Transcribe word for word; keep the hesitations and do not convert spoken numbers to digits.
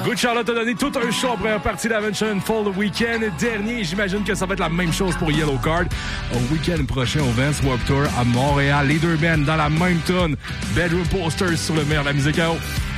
Good Charlotte a donné tout un show en première partie d'Avenged Sevenfold le week-end dernier. J'imagine que ça va être la même chose pour Yellow Card. Au week-end prochain au Vans Warped Tour à Montréal. Les deux bands dans la même tonne. Bedroom Posters sur le meilleur de la musique à eau.